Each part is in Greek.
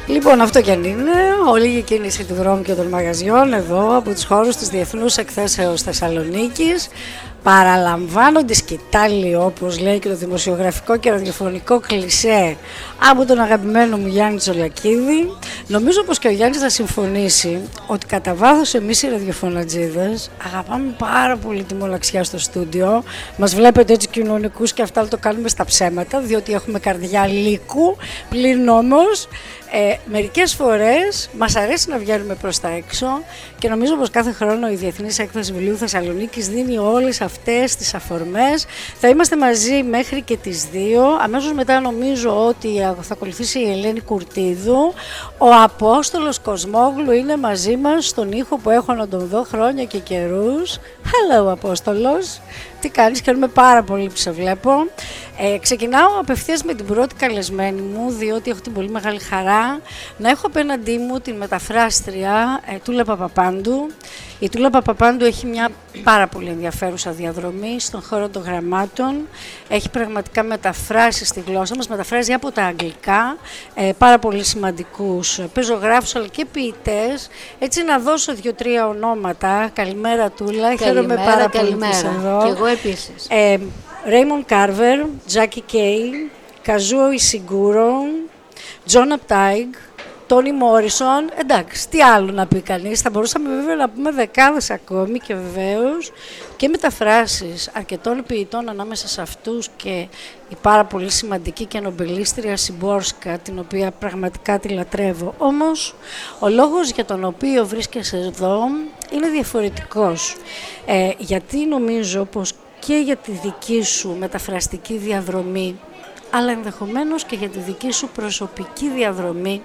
Λοιπόν, αυτό κι αν είναι, όλη η κίνηση του δρόμου και των μαγαζιών εδώ από τους χώρους της Διεθνούς Εκθέσεως Θεσσαλονίκης παραλαμβάνονται σκητάλη, όπως λέει και το δημοσιογραφικό και ραδιοφωνικό κλισέ από τον αγαπημένο μου Γιάννη Τσολακίδη. Νομίζω πως και ο Γιάννης θα συμφωνήσει ότι κατά βάθος εμείς οι ραδιοφωνατζίδες αγαπάμε πάρα πολύ τη μοναξιά στο στούντιο. Μας βλέπετε έτσι κοινωνικούς και αυτά το κάνουμε στα ψέματα, διότι έχουμε καρδιά λύκου, πλην όμως μερικές φορές μας αρέσει να βγαίνουμε προς τα έξω και νομίζω πως κάθε χρόνο η Διεθνής Έκθεση Βιβλίου Θεσσαλονίκης δίνει όλες αυτές τις αφορμές. Θα είμαστε μαζί μέχρι και τις 2. Αμέσως μετά νομίζω ότι θα ακολουθήσει η Ελένη Κουρτίδου. Ο Απόστολος Κοσμόγλου είναι μαζί μας στον ήχο που έχω να τον δω χρόνια και καιρούς. Hello Απόστολος, τι κάνεις? Χαίρομαι πάρα πολύ που σε βλέπω. Ξεκινάω απευθείας με την πρώτη καλεσμένη μου, διότι έχω την πολύ μεγάλη χαρά να έχω απέναντί μου την μεταφράστρια Τούλα Παπαπάντου. Η Τούλα Παπαπάντου έχει μια πάρα πολύ ενδιαφέρουσα διαδρομή στον χώρο των γραμμάτων. Έχει πραγματικά μεταφράσει στη γλώσσα μας, μεταφράζει από τα αγγλικά πάρα πολύ σημαντικούς πεζογράφους αλλά και ποιητές. Έτσι να δώσω 2-3 ονόματα. Καλημέρα Τούλα, χαίρομαι πάρα πολύ που είσαι εδώ. Και εγώ επίσης. Raymond Carver, Jackie Kay, Kazuo Ishiguro, John Updike, Τόνι Μόρισον. Εντάξει, τι άλλο να πει κανείς, θα μπορούσαμε βέβαια να πούμε δεκάδες ακόμη και βεβαίως και μεταφράσεις αρκετών ποιητών, ανάμεσα σε αυτούς και η πάρα πολύ σημαντική και νομπελίστρια Σιμπόρσκα, την οποία πραγματικά τη λατρεύω. Όμως ο λόγος για τον οποίο βρίσκεσαι εδώ είναι διαφορετικός, γιατί νομίζω πως και για τη δική σου μεταφραστική διαδρομή, αλλά ενδεχομένως και για τη δική σου προσωπική διαδρομή,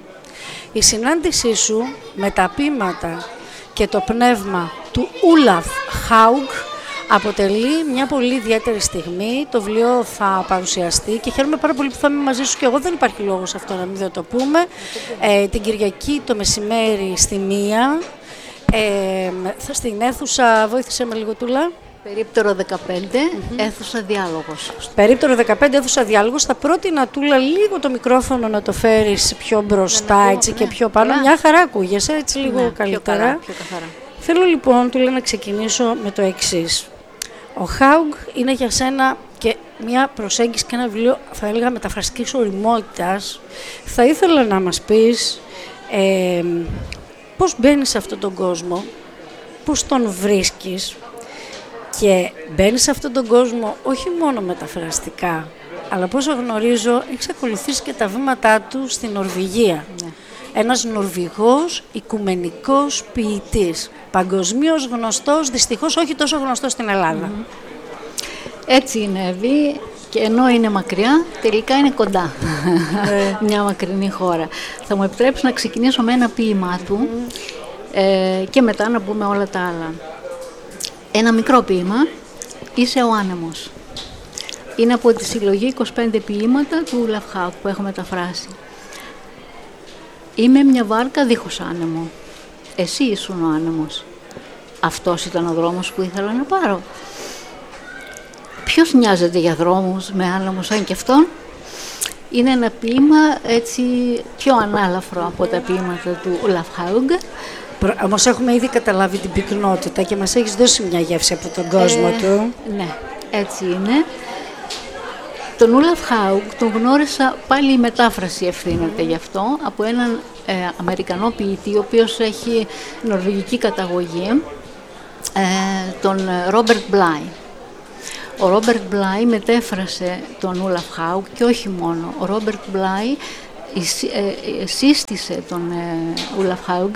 η συνάντησή σου με τα ποίηματα και το πνεύμα του Ούλαφ Χάουγκ αποτελεί μια πολύ ιδιαίτερη στιγμή. Το βιβλίο θα παρουσιαστεί και χαίρομαι πάρα πολύ που θα είμαι μαζί σου και εγώ, δεν υπάρχει λόγος αυτό να μην το πούμε, την Κυριακή το μεσημέρι στη 1, στην αίθουσα, βοήθησε με λίγο Τούλα. Περίπτερο 15, αίθουσα διάλογος. Περίπτερο 15, αίθουσα διάλογος. Θα πρότεινα Τούλα λίγο το μικρόφωνο να το φέρεις πιο μπροστά έτσι, και πιο πάνω. Μια χαρά ακούγεσαι, έτσι λίγο καλύτερα. Πιο καθαρά. Θέλω λοιπόν Τούλα να ξεκινήσω με το εξής. Ο Χάουγκ είναι για σένα και μια προσέγγιση και ένα βιβλίο, θα έλεγα, μεταφραστικής ωριμότητας. Θα ήθελα να μας πεις πώς μπαίνεις σε αυτόν τον κόσμο, πώς τον βρίσκεις. Και μπαίνεις σε αυτόν τον κόσμο όχι μόνο μεταφραστικά, αλλά πόσο γνωρίζω έχεις ακολουθήσει και τα βήματά του στην Νορβηγία. Ναι. Ένας Νορβηγός οικουμενικός ποιητής, παγκοσμίως γνωστός, δυστυχώς όχι τόσο γνωστός στην Ελλάδα. Έτσι είναι, Εύη, και ενώ είναι μακριά, τελικά είναι κοντά. Μια μακρινή χώρα. Θα μου επιτρέψεις να ξεκινήσω με ένα ποίημά του και μετά να πούμε όλα τα άλλα. Ένα μικρό ποίημα, «Είσαι ο άνεμος». Είναι από τη συλλογή 25 ποίηματα του Ούλαφ Χάουγκ που έχω μεταφράσει. «Είμαι μια βάρκα δίχως άνεμο. Εσύ ήσουν ο άνεμος. Αυτός ήταν ο δρόμος που ήθελα να πάρω. Ποιος νοιάζεται για δρόμους με άνεμο σαν και αυτόν?» Είναι ένα ποίημα έτσι πιο ανάλαφρο από τα ποίηματα του Ούλαφ Χάουγκ. Όμως έχουμε ήδη καταλάβει την πυκνότητα και μας έχεις δώσει μια γεύση από τον κόσμο του. Ναι, έτσι είναι. Τον Ούλαφ Χάουγκ τον γνώρισα, πάλι η μετάφραση ευθύνεται γι' αυτό, από έναν Αμερικανό ποιητή, ο οποίος έχει νορβηγική καταγωγή, τον Ρόμπερτ Μπλάι. Ο Ρόμπερτ Μπλάι μετέφρασε τον Ούλαφ Χάουγκ και όχι μόνο. Ο Ρόμπερτ Μπλάι σύστησε τον Ούλαφ Χάουγκ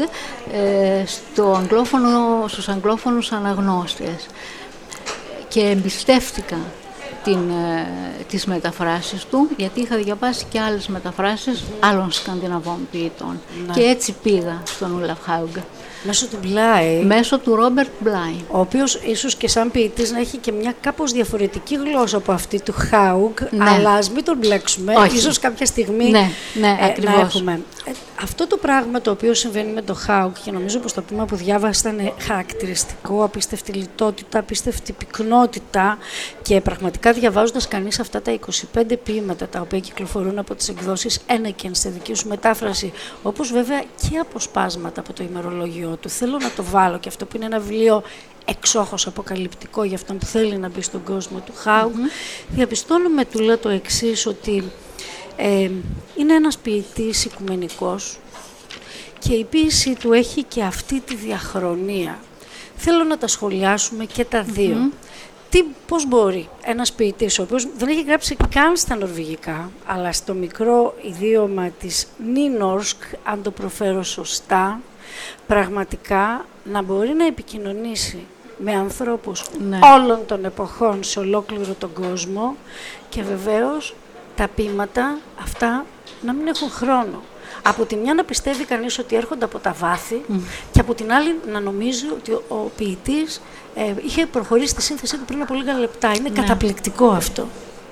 στους αγγλόφωνους αναγνώστες και εμπιστεύτηκα τις μεταφράσεις του, γιατί είχα διαβάσει και άλλες μεταφράσεις άλλων σκανδιναβών ποιητών. Και έτσι πήγα στον Ούλαφ Χάουγκ. Μέσω του Μπλάι. Μέσω του Ρόμπερτ Μπλάι. Ο οποίος ίσως και σαν ποιητής να έχει και μια κάπως διαφορετική γλώσσα από αυτή του Χάουγκ, ναι. Αλλά ας μην τον μπλέξουμε, ίσως κάποια στιγμή να έχουμε. Αυτό το πράγμα το οποίο συμβαίνει με το Χάουγκ, και νομίζω πως το ποίημα που διάβασα ήταν χαρακτηριστικό, απίστευτη λιτότητα, απίστευτη πυκνότητα, και πραγματικά διαβάζοντας κανείς αυτά τα 25 ποίηματα τα οποία κυκλοφορούν από τις εκδόσεις Ένεκεν σε δική σου μετάφραση, όπως βέβαια και αποσπάσματα από το ημερολόγιο του. Θέλω να το βάλω, και αυτό που είναι ένα βιβλίο εξόχως αποκαλυπτικό για αυτόν που θέλει να μπει στον κόσμο του Χάουγκ. Διαπιστώνουμε, του λέω το εξής, ότι είναι ένας ποιητής οικουμενικός και η ποίηση του έχει και αυτή τη διαχρονία. Θέλω να τα σχολιάσουμε και τα δύο. Πώς μπορεί ένας ποιητής, ο οποίος δεν έχει γράψει καν στα νορβηγικά, αλλά στο μικρό ιδίωμα της Νίνορσκ, αν το προφέρω σωστά, πραγματικά να μπορεί να επικοινωνήσει με ανθρώπους όλων των εποχών σε ολόκληρο τον κόσμο, και βεβαίως τα ποίηματα αυτά να μην έχουν χρόνο. Από τη μια να πιστεύει κανείς ότι έρχονται από τα βάθη, και από την άλλη να νομίζει ότι ο ποιητής είχε προχωρήσει τη σύνθεσή του πριν από λίγα λεπτά. Είναι καταπληκτικό αυτό.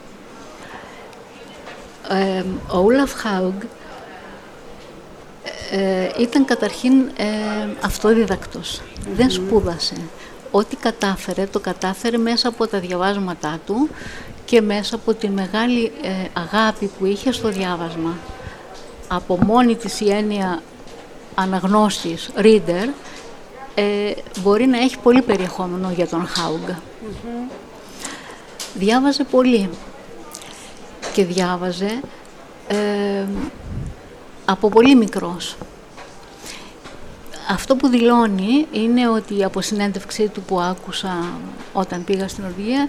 Ο Ούλαφ Χάουγκ ήταν καταρχήν αυτοδίδακτος. Δεν σπούδασε. Ό,τι κατάφερε, το κατάφερε μέσα από τα διαβάσματά του και μέσα από τη μεγάλη αγάπη που είχε στο διάβασμα. Από μόνη της η έννοια αναγνώστης, reader, μπορεί να έχει πολύ περιεχόμενο για τον Χάουγκ. Διάβαζε πολύ και διάβαζε από πολύ μικρός. Αυτό που δηλώνει είναι ότι από συνέντευξή του που άκουσα όταν πήγα στην Νορβηγία,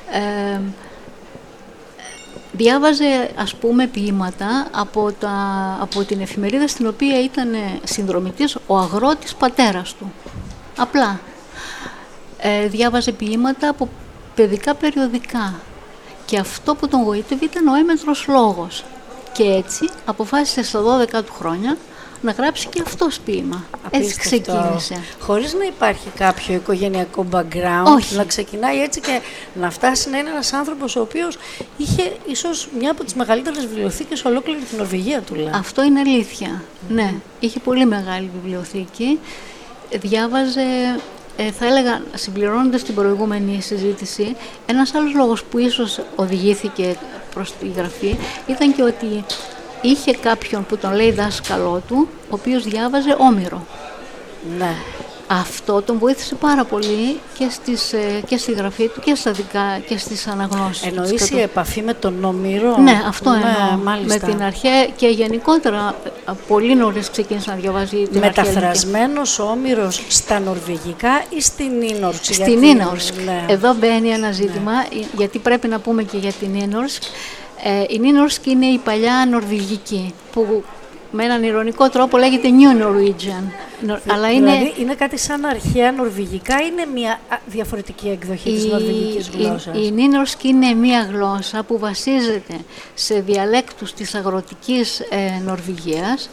διάβαζε, ας πούμε, ποίηματα από την εφημερίδα στην οποία ήταν συνδρομητής ο αγρότης πατέρας του. Απλά. Διάβαζε ποίηματα από παιδικά περιοδικά. Και αυτό που τον γοήτευε ήταν ο έμετρος λόγος. Και έτσι αποφάσισε στα 12 του χρόνια να γράψει και αυτός ποίημα. Έτσι ξεκίνησε. Χωρίς να υπάρχει κάποιο οικογενειακό background, όχι. Να ξεκινάει έτσι και να φτάσει να είναι ένας άνθρωπος ο οποίος είχε ίσως μια από τις μεγαλύτερες βιβλιοθήκες ολόκληρη την Νορβηγία τουλάχιστον. Αυτό είναι αλήθεια. Ναι, είχε πολύ μεγάλη βιβλιοθήκη. Διάβαζε, θα έλεγα, συμπληρώνοντας την προηγούμενη συζήτηση, ένας άλλος λόγος που ίσως οδηγήθηκε προς τη γραφή ήταν και ότι είχε κάποιον που τον λέει δάσκαλό του, ο οποίος διάβαζε Όμηρο. Ναι. Αυτό τον βοήθησε πάρα πολύ και στη γραφή του και στα δικά και στις αναγνώσεις. Εννοείς η επαφή με τον Όμηρο? Ναι, αυτό εννοώ. Μάλιστα. Με την αρχαία και γενικότερα πολύ νωρίς ξεκίνησε να διαβάζει την μεταφρασμένος ο Όμηρος στα νορβηγικά ή στην Νίνορσκ? Στην Νίνορσκ. Ναι. Εδώ μπαίνει ένα ζήτημα, γιατί πρέπει να πούμε και για την Νίνορσκ. Η Νίνορσκ είναι η παλιά νορβηγική, που με έναν ηρωνικό τρόπο λέγεται New Norwegian. Αλλά είναι κάτι σαν αρχαία νορβηγικά, είναι μια διαφορετική εκδοχή της νορβηγικής γλώσσας? Η Νίνορσκ είναι μια γλώσσα που βασίζεται σε διαλέκτους της αγροτικής Νορβηγίας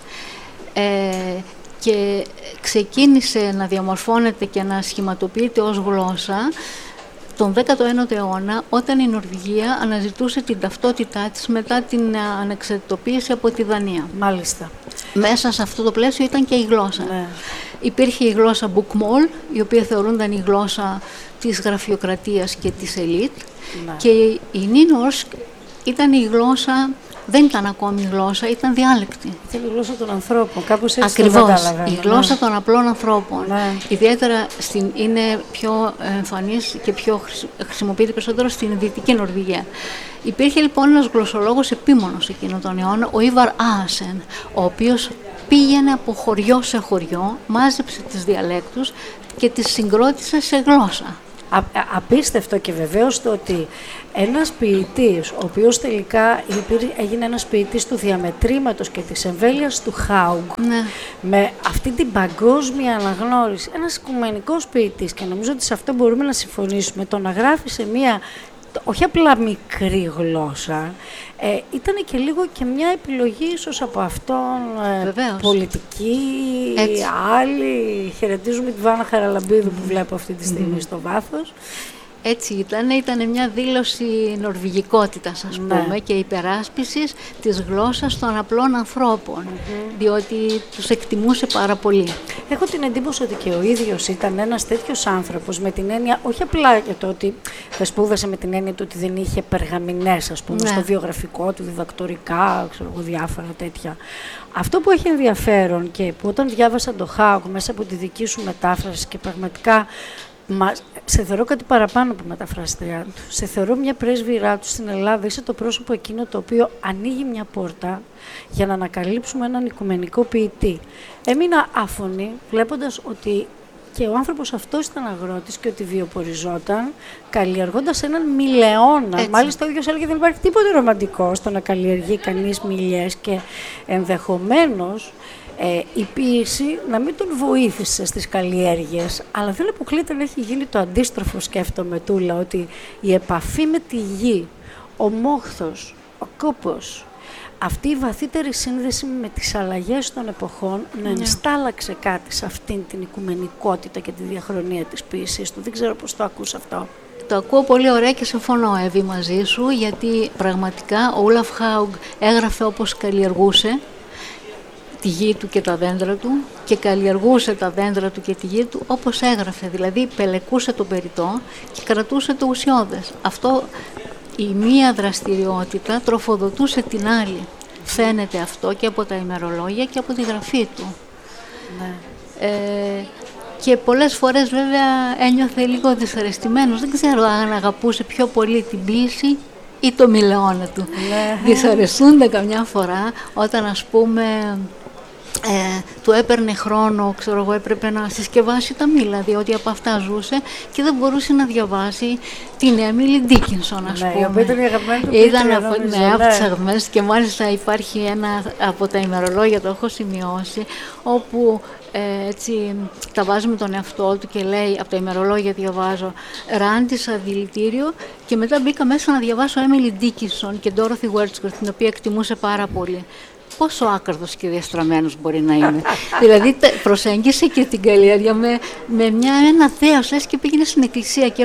και ξεκίνησε να διαμορφώνεται και να σχηματοποιείται ως γλώσσα τον 19ο αιώνα, όταν η Νορβηγία αναζητούσε την ταυτότητά της μετά την ανεξαρτητοποίηση από τη Δανία. Μάλιστα. Μέσα σε αυτό το πλαίσιο ήταν και η γλώσσα. Ναι. Υπήρχε η γλώσσα Bokmål, η οποία θεωρούνταν η γλώσσα της γραφειοκρατίας και της ελίτ. Ναι. Και η Νίνορσκ ήταν η γλώσσα, δεν ήταν ακόμη γλώσσα, ήταν διάλεκτη. Ήταν η γλώσσα των ανθρώπων, κάπως έτσι. Ακριβώς, η γλώσσα των απλών ανθρώπων. Ναι. Ιδιαίτερα είναι πιο εμφανής και πιο χρησιμοποιείται περισσότερο στην Δυτική Νορβηγία. Υπήρχε λοιπόν ένας γλωσσολόγος επίμονος εκείνο τον αιώνα, ο Ήβαρ Άσεν, ο οποίος πήγαινε από χωριό σε χωριό, μάζεψε τις διαλέκτους και τις συγκρότησε σε γλώσσα. Απίστευτο, και βεβαίως το ότι ένας ποιητής, ο οποίος τελικά έγινε ένας ποιητής του διαμετρήματος και της εμβέλειας του Χάουγκ, ναι, με αυτή την παγκόσμια αναγνώριση, ένας οικουμενικός ποιητής, και νομίζω ότι σε αυτό μπορούμε να συμφωνήσουμε, το να γράφει σε μια όχι απλά μικρή γλώσσα, ήταν και λίγο και μια επιλογή ίσως από αυτόν, πολιτική, άλλη. Χαιρετίζουμε τη Βάνα Χαραλαμπίδου που βλέπω αυτή τη στιγμή στο βάθος. Έτσι ήταν μια δήλωση νορβηγικότητας, ας πούμε, και υπεράσπισης της γλώσσας των απλών ανθρώπων, διότι τους εκτιμούσε πάρα πολύ. Έχω την εντύπωση ότι και ο ίδιος ήταν ένας τέτοιος άνθρωπος, με την έννοια, όχι απλά για το ότι θα σπούδασε με την έννοια του ότι δεν είχε περγαμηνές, ας πούμε, στο βιογραφικό του, διδακτορικά, ξέρω εγώ, διάφορα τέτοια. Αυτό που έχει ενδιαφέρον και που όταν διάβασα το Χάουγκ μέσα από τη δική σου μετάφραση και πραγματικά σε θεωρώ κάτι παραπάνω από μεταφραστριά του. Σε θεωρώ μια πρέσβυρά του στην Ελλάδα. Είσαι το πρόσωπο εκείνο το οποίο ανοίγει μια πόρτα για να ανακαλύψουμε έναν οικουμενικό ποιητή. Έμεινα άφωνη βλέποντας ότι και ο άνθρωπος αυτός ήταν αγρότης και ότι βιοποριζόταν καλλιεργώντας έναν μιλεώνα. Μάλιστα ο ίδιος έλεγε δεν υπάρχει τίποτα ρομαντικό στο να καλλιεργεί κανείς μιλιές και ενδεχομένως η ποίηση να μην τον βοήθησε στις καλλιέργειες, αλλά δεν αποκλείται να έχει γίνει το αντίστροφο, σκέφτομαι, Τούλα, ότι η επαφή με τη γη, ο μόχθος, ο κόπος, αυτή η βαθύτερη σύνδεση με τις αλλαγές των εποχών να ενστάλλαξε κάτι σε αυτήν την οικουμενικότητα και τη διαχρονία της ποίησης του. Δεν ξέρω πώς το ακούς αυτό. Το ακούω πολύ ωραία και συμφωνώ, Εύη, μαζί σου, γιατί πραγματικά ο Ούλαφ Χάουγκ έγραφε όπως καλλιεργούσε τη γη του και τα δέντρα του και καλλιεργούσε τα δέντρα του και τη γη του όπως έγραφε, δηλαδή πελεκούσε το περιττό και κρατούσε το ουσιώδες. Αυτό, η μία δραστηριότητα τροφοδοτούσε την άλλη. Φαίνεται αυτό και από τα ημερολόγια και από τη γραφή του. Και πολλές φορές βέβαια ένιωθε λίγο δυσαρεστημένος. Δεν ξέρω αν αγαπούσε πιο πολύ την ποίηση ή το μιλεώνα του. Δυσαρεστούνται καμιά φορά όταν, ας πούμε, του έπαιρνε χρόνο, ξέρω εγώ, έπρεπε να συσκευάσει τα μήλα, διότι από αυτά ζούσε και δεν μπορούσε να διαβάσει την Έμιλι Ντίκινσον, ας πούμε. Η οποία ήταν η αγαπημένη του ήταν από τις αγαπημένες και μάλιστα υπάρχει ένα από τα ημερολόγια, το έχω σημειώσει, όπου έτσι τα βάζει με τον εαυτό του και λέει, από τα ημερολόγια διαβάζω, ράντισα δηλητήριο και μετά μπήκα μέσα να διαβάσω Έμιλι Ντίκινσον και Ντόροθι Γουέρτσворθ, την οποία εκτιμούσε πάρα πολύ. Πόσο άκαρδος και διαστραμμένος μπορεί να είναι. Δηλαδή προσέγγισε και την καλλιέργεια με ένα θέος, λες και πήγαινε στην εκκλησία και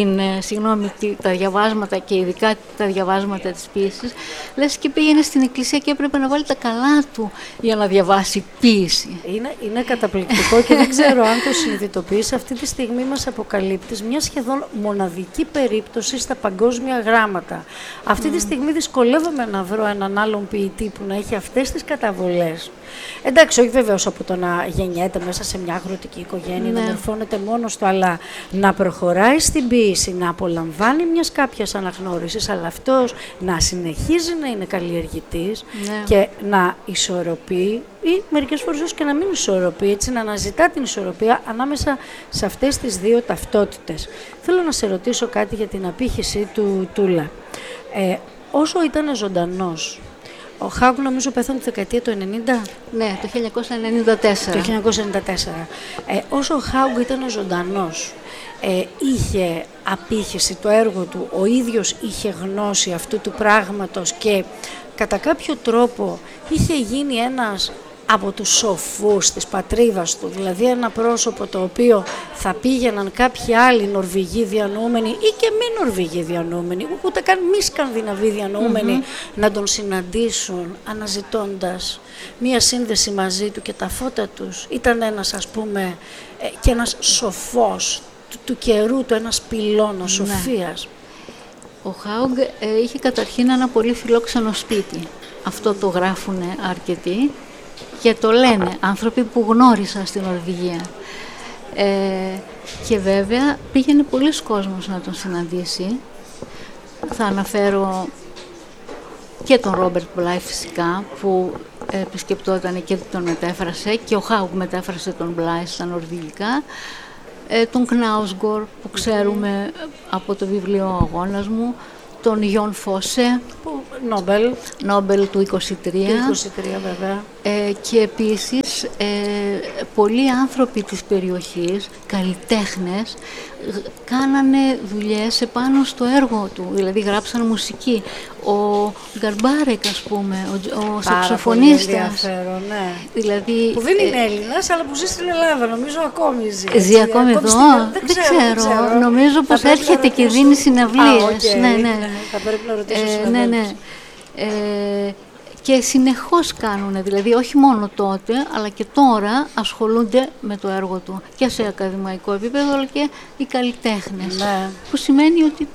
τα διαβάσματα και ειδικά τα διαβάσματα της ποίησης, λες και πήγαινε στην εκκλησία και έπρεπε να βάλει τα καλά του για να διαβάσει ποίηση. Είναι καταπληκτικό και δεν ξέρω αν το συνειδητοποιείς, αυτή τη στιγμή μας αποκαλύπτεις μια σχεδόν μοναδική περίπτωση στα παγκόσμια γράμματα. Αυτή τη στιγμή δυσκολεύομαι να βρω έναν άλλον ποιητή που να έχει αυτές τις καταβολές. Εντάξει, όχι βεβαίως από το να γεννιέται μέσα σε μια αγροτική οικογένεια, να μορφώνεται μόνος του, αλλά να προχωράει στην ποίηση, να απολαμβάνει μιας κάποιας αναγνώρισης, αλλά αυτός να συνεχίζει να είναι καλλιεργητής και να ισορροπεί ή μερικές φορές και να μην ισορροπεί, έτσι να αναζητά την ισορροπία ανάμεσα σε αυτές τις δύο ταυτότητες. Θέλω να σε ρωτήσω κάτι για την απήχηση του Τούλα. Όσο ήταν ζωντανός, ο Χάουγκ νομίζω πέθανε τη δεκαετία του 90. Ναι, το 1994. Το 1994. Όσο ο Χάουγκ ήταν ζωντανός, είχε απήχηση το έργο του, ο ίδιος είχε γνώση αυτού του πράγματος και κατά κάποιο τρόπο είχε γίνει ένας από τους σοφούς της πατρίδας του, δηλαδή ένα πρόσωπο το οποίο θα πήγαιναν κάποιοι άλλοι Νορβηγοί διανοούμενοι ή και μη Νορβηγοί διανοούμενοι, ούτε καν μη Σκανδιναβοί διανοούμενοι, να τον συναντήσουν αναζητώντας μία σύνδεση μαζί του και τα φώτα τους. Ήταν ένας, ας πούμε, και ένας σοφός του καιρού του, ένας πυλώνας σοφίας. Ο Χάουγκ είχε καταρχήν ένα πολύ φιλόξενο σπίτι. Αυτό το γράφουν αρκετοί. Και το λένε άνθρωποι που γνώρισαν στην Νορβηγία. Και βέβαια πήγαινε πολλοί κόσμος να τον συναντήσει. Θα αναφέρω και τον Ρόμπερτ Μπλάι φυσικά, που επισκεπτόταν και τον μετέφρασε, και ο Χάουγκ μετέφρασε τον Μπλάι στα νορβηγικά. Τον Κνάουσγκορ που ξέρουμε από το βιβλίο «Ο αγώνας μου», τον Γιον Φώσε, Νόμπελ του 23. Βέβαια. Και επίσης πολλοί άνθρωποι της περιοχής, καλλιτέχνες, κάνανε δουλειές επάνω στο έργο του, δηλαδή γράψαν μουσική. Ο Γκαρμπάρεκ, ας πούμε, ο σαξοφωνίστας, ναι. Δηλαδή, που δεν είναι Έλληνας, αλλά που ζει στην Ελλάδα, νομίζω ακόμη ζει. Ζει ακόμη εδώ, δεν ξέρω. Νομίζω πως έρχεται και δίνει συναυλίες. Ναι. Θα πρέπει να ρωτήσω συναυλίες. Και συνεχώς κάνουν, δηλαδή όχι μόνο τότε, αλλά και τώρα ασχολούνται με το έργο του και σε ακαδημαϊκό επίπεδο, αλλά και οι καλλιτέχνες. Ναι. Που σημαίνει ότι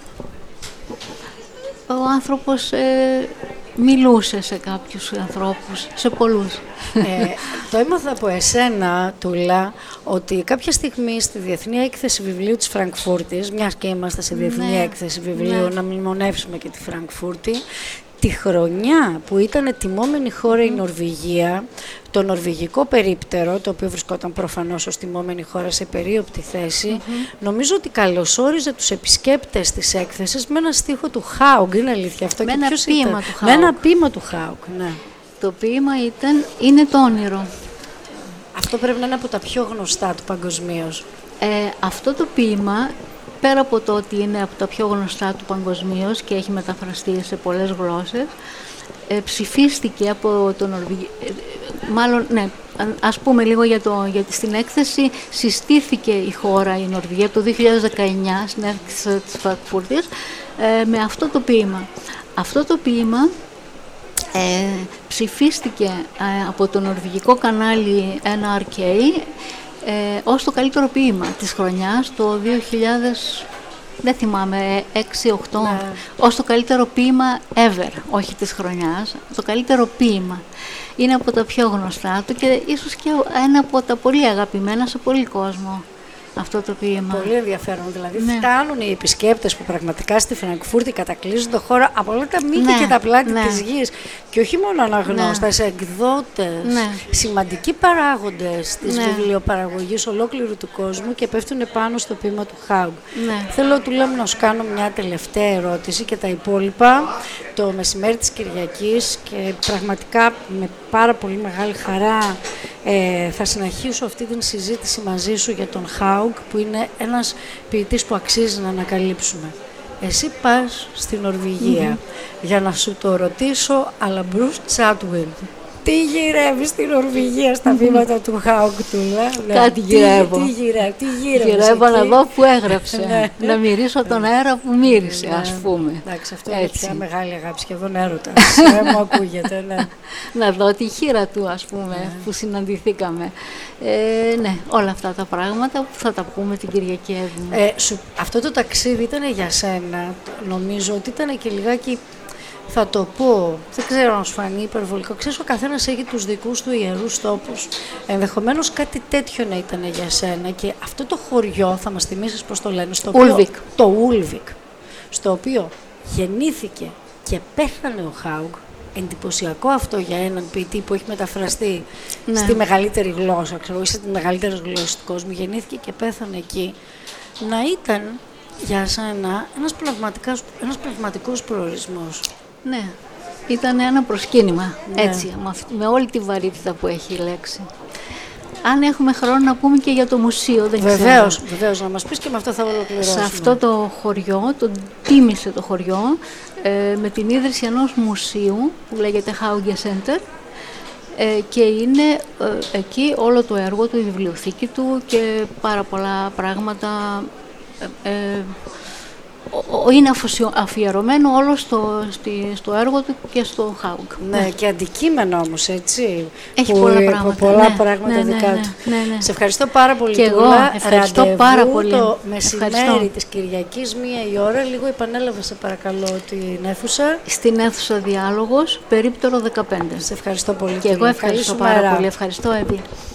ο άνθρωπος μιλούσε σε κάποιους ανθρώπους, σε πολλούς. Το έμαθα από εσένα, Τούλα, ότι κάποια στιγμή στη Διεθνή Έκθεση Βιβλίου της Φραγκφούρτης, μιας και είμαστε σε Διεθνή Έκθεση Βιβλίου, να μνημονεύσουμε και τη Φραγκφούρτη, τη χρονιά που ήταν τιμόμενη χώρα η Νορβηγία, το νορβηγικό περίπτερο, το οποίο βρισκόταν προφανώς ως τιμόμενη χώρα σε περίοπτη θέση, νομίζω ότι καλωσόριζε τους επισκέπτες της έκθεσης με ένα στίχο του Χάουγκ. Είναι αλήθεια αυτό? Με ένα ποίημα του Χάουγκ. Με ένα ποίημα του Χάουγκ, ναι. Το ποίημα είναι το όνειρο. Αυτό πρέπει να είναι από τα πιο γνωστά του παγκοσμίως. Αυτό το ποίημα, πέρα από το ότι είναι από τα πιο γνωστά του παγκοσμίως και έχει μεταφραστεί σε πολλές γλώσσες, ψηφίστηκε από το Νορβηγικό. Μάλλον, ναι, ας πούμε λίγο γιατί στην έκθεση συστήθηκε η χώρα, η Νορβηγία, το 2019 στην έκθεση της Φραγκφούρτης με αυτό το ποίημα. Αυτό το ποίημα ψηφίστηκε από το νορβηγικό κανάλι NRK ως το καλύτερο ποίημα της χρονιάς το 2000, δεν θυμάμαι, 6-8, ως το καλύτερο ποίημα ever, όχι της χρονιάς, το καλύτερο ποίημα. Είναι από τα πιο γνωστά του και ίσως και ένα από τα πολύ αγαπημένα σε πολύ κόσμο. Αυτό το ποίημα. Πολύ ενδιαφέρον. Δηλαδή, φτάνουν οι επισκέπτες που πραγματικά στη Φραγκφούρτη κατακλείζουν το χώρο από όλα τα μήκη και τα πλάτη της γης. Και όχι μόνο αναγνώστες, εκδότες, σημαντικοί παράγοντες της βιβλιοπαραγωγής ολόκληρου του κόσμου και πέφτουν πάνω στο ποίημα του Χάουγκ. Θέλω τουλάχιστον να σου κάνω μια τελευταία ερώτηση και τα υπόλοιπα το μεσημέρι της Κυριακής, και πραγματικά με πάρα πολύ μεγάλη χαρά θα συνεχίσω αυτή την συζήτηση μαζί σου για τον Χάουγκ, που είναι ένας ποιητής που αξίζει να ανακαλύψουμε. Εσύ πας στη Νορβηγία για να σου το ρωτήσω, αλλά Μπρους Τσάτουιν, τι γυρεύει στην Νορβηγία στα βήματα του Χάουγκ, Τούλα? Κάτι γυρεύω. Τι γυρεύω να δω που έγραψε. Να μυρίσω τον αέρα που μύρισε, ας πούμε. Εντάξει, αυτό είναι πια μεγάλη αγάπη, σχεδόν έρωτα. Μου ακούγεται, ναι. Να δω τη χείρα του, ας πούμε, που συναντηθήκαμε. Ναι, όλα αυτά τα πράγματα που θα τα πούμε την Κυριακή. Αυτό το ταξίδι ήταν για σένα, νομίζω ότι ήταν και λιγάκι, θα το πω, δεν ξέρω αν σου φανεί υπερβολικό. Ξέρεις, ο καθένας έχει τους δικούς του ιερούς τόπους. Ενδεχομένως κάτι τέτοιο να ήταν για σένα. Και αυτό το χωριό, θα μας θυμίσεις πώς το λένε, το Ούλβικ, στο οποίο γεννήθηκε και πέθανε ο Χάουγκ. Εντυπωσιακό αυτό για έναν ποιητή που έχει μεταφραστεί στη μεγαλύτερη γλώσσα, ξέρω, ή στη μεγαλύτερη γλώσσα του κόσμου. Γεννήθηκε και πέθανε εκεί. Να ήταν για σένα ένας πνευματικός προορισμός. Ναι, ήταν ένα προσκύνημα, έτσι, με όλη τη βαρύτητα που έχει η λέξη. Αν έχουμε χρόνο να πούμε και για το μουσείο, δεν ξέρω. Βεβαίως, να μας πεις, και με αυτό θα ολοκληρώσουμε. Σε αυτό το χωριό, το τίμησε το χωριό, με την ίδρυση ενός μουσείου που λέγεται Hauge Center, και είναι εκεί όλο το έργο του, η βιβλιοθήκη του και πάρα πολλά πράγματα. Είναι αφιερωμένο όλο στο έργο του και στο Χάουγκ. Ναι, και αντικείμενο όμως, έτσι. Έχει πολλά πράγματα. Δικά του. Ναι. Σε ευχαριστώ πάρα πολύ. Και εγώ ευχαριστώ πάρα πολύ. Το μεσημέρι της Κυριακής, 1 η ώρα, λίγο επανέλαβε, σε παρακαλώ, την αίθουσα. Στην αίθουσα Διάλογος, περίπτερο 15. Σε ευχαριστώ πολύ. Και εγώ ευχαριστώ πάρα πολύ. Ευχαριστώ, Εύη.